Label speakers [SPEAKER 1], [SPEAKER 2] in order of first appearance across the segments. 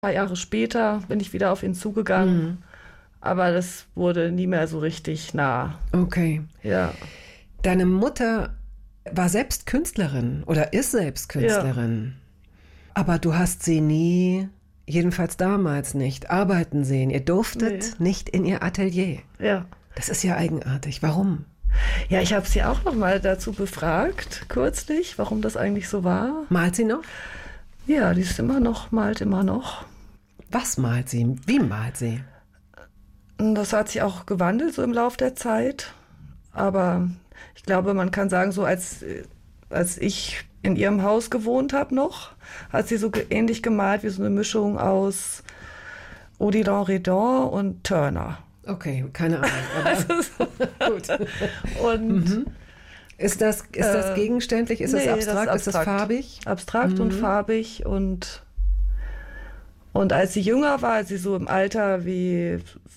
[SPEAKER 1] Ein paar Jahre später bin ich wieder auf ihn zugegangen, aber das wurde nie mehr so richtig nah.
[SPEAKER 2] Okay.
[SPEAKER 1] Ja.
[SPEAKER 2] Deine Mutter war selbst Künstlerin oder ist selbst Künstlerin. Aber du hast sie nie, jedenfalls damals nicht, arbeiten sehen. Ihr durftet nicht in ihr Atelier.
[SPEAKER 1] Ja.
[SPEAKER 2] Das ist ja eigenartig. Warum?
[SPEAKER 1] Ja, ich habe sie auch noch mal dazu befragt, kürzlich, warum das eigentlich so war.
[SPEAKER 2] Malt sie noch?
[SPEAKER 1] Ja, die ist malt immer noch.
[SPEAKER 2] Was malt sie? Wie malt sie?
[SPEAKER 1] Das hat sich auch gewandelt so im Lauf der Zeit. Aber ich glaube, man kann sagen, so als ich in ihrem Haus gewohnt habe noch, hat sie so ähnlich gemalt wie so eine Mischung aus Odilon Redon und Turner.
[SPEAKER 2] Okay, keine Ahnung. Aber
[SPEAKER 1] Also gut. Und
[SPEAKER 2] ist das gegenständlich? Ist das abstrakt? Ist das farbig?
[SPEAKER 1] Abstrakt und farbig. Und als sie jünger war, als sie so im Alter wie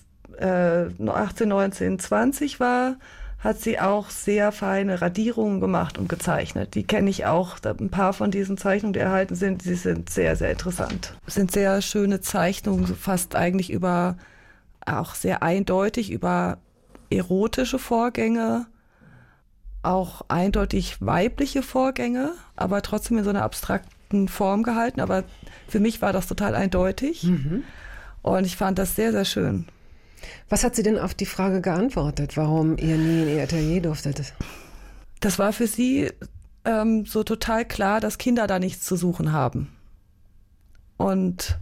[SPEAKER 1] 18, 19, 20 war, hat sie auch sehr feine Radierungen gemacht und gezeichnet. Die kenne ich auch. Ein paar von diesen Zeichnungen, die erhalten sind, die sind sehr, sehr interessant. Es sind sehr schöne Zeichnungen, fast eigentlich auch sehr eindeutig über erotische Vorgänge, auch eindeutig weibliche Vorgänge, aber trotzdem in so einer abstrakten Form gehalten. Aber für mich war das total eindeutig und ich fand das sehr, sehr schön.
[SPEAKER 2] Was hat sie denn auf die Frage geantwortet, warum ihr nie in ihr Atelier durftet?
[SPEAKER 1] Das war für sie so total klar, dass Kinder da nichts zu suchen haben. Und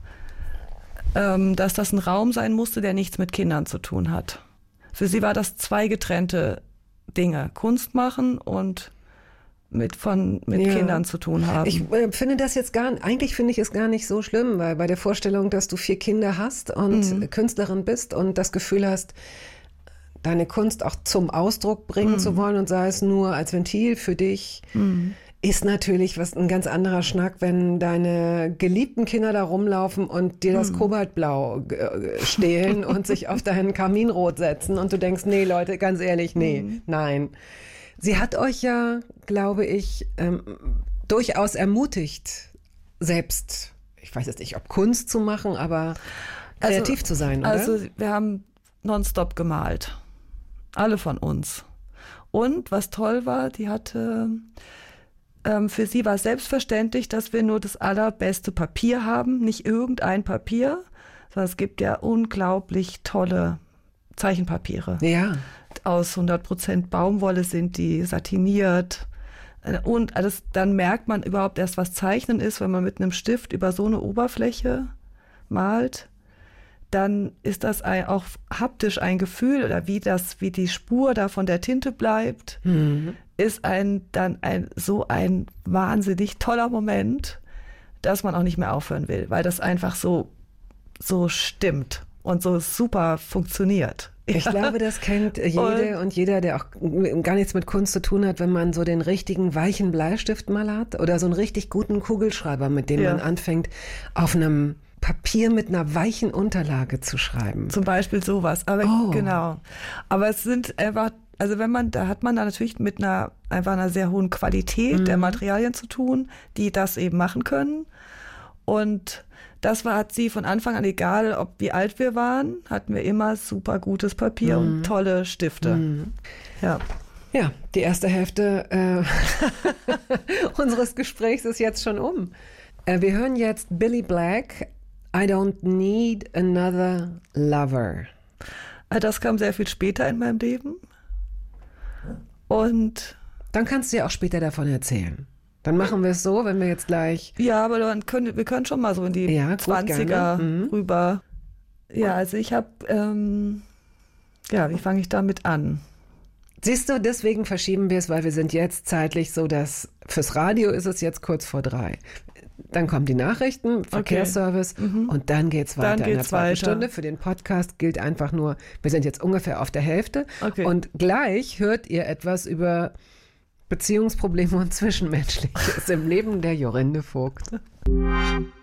[SPEAKER 1] dass das ein Raum sein musste, der nichts mit Kindern zu tun hat. Für sie war das zwei getrennte Dinge. Kunst machen und mit Kindern zu tun haben.
[SPEAKER 2] Ich finde das jetzt eigentlich finde ich es gar nicht so schlimm, weil bei der Vorstellung, dass du 4 Kinder hast und Künstlerin bist und das Gefühl hast, deine Kunst auch zum Ausdruck bringen zu wollen und sei es nur als Ventil für dich, ist natürlich ein ganz anderer Schnack, wenn deine geliebten Kinder da rumlaufen und dir das Kobaltblau stehlen und sich auf deinen Kaminrot setzen und du denkst, nee Leute, ganz ehrlich, nein. Sie hat euch ja, glaube ich, durchaus ermutigt, selbst, ich weiß jetzt nicht, ob Kunst zu machen, aber kreativ zu sein, oder?
[SPEAKER 1] Also wir haben nonstop gemalt. Alle von uns. Und was toll war, die hatte, für sie war selbstverständlich, dass wir nur das allerbeste Papier haben, nicht irgendein Papier, sondern es gibt ja unglaublich tolle Zeichenpapiere.
[SPEAKER 2] Ja.
[SPEAKER 1] Aus 100% Baumwolle sind die, satiniert. Und dann merkt man überhaupt erst, was Zeichnen ist, wenn man mit einem Stift über so eine Oberfläche malt. Dann ist das auch haptisch ein Gefühl, oder wie die Spur da von der Tinte bleibt, ist so ein wahnsinnig toller Moment, dass man auch nicht mehr aufhören will, weil das einfach so stimmt und so super funktioniert.
[SPEAKER 2] Ich glaube, das kennt jede und jeder, der auch gar nichts mit Kunst zu tun hat, wenn man so den richtigen weichen Bleistift mal hat oder so einen richtig guten Kugelschreiber, mit dem man anfängt, auf einem Papier mit einer weichen Unterlage zu schreiben.
[SPEAKER 1] Zum Beispiel sowas. Aber genau. Aber es sind einfach, also da hat man da natürlich mit einer sehr hohen Qualität der Materialien zu tun, die das eben machen können. Und das hat sie von Anfang an, egal wie alt wir waren, hatten wir immer super gutes Papier und tolle Stifte. Ja.
[SPEAKER 2] Ja, die erste Hälfte unseres Gesprächs ist jetzt schon um. Wir hören jetzt Billy Black, I Don't Need Another Lover.
[SPEAKER 1] Das kam sehr viel später in meinem Leben. Und
[SPEAKER 2] dann kannst du ja auch später davon erzählen. Dann machen wir es so, wenn wir jetzt gleich...
[SPEAKER 1] Ja, aber wir können schon mal so in die 20er rüber. Ja, also ich habe... wie fange ich damit an?
[SPEAKER 2] Siehst du, deswegen verschieben wir es, weil wir sind jetzt zeitlich so, dass fürs Radio ist es jetzt kurz vor 3. Dann kommen die Nachrichten, Verkehrsservice und dann geht's weiter in der zweiten Stunde. Für den Podcast gilt einfach nur, wir sind jetzt ungefähr auf der Hälfte und gleich hört ihr etwas über Beziehungsprobleme und Zwischenmenschliches im Leben der Jorinde Vogt.